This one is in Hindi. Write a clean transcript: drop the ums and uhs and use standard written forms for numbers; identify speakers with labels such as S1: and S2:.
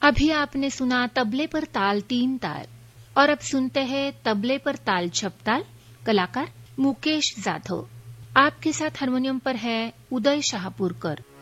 S1: अभी आपने सुना तबले पर ताल तीन तार और अब सुनते हैं तबले पर ताल छपताल, कलाकार मुकेश जाधव। आपके साथ हारमोनियम पर है उदय शाहपुरकर।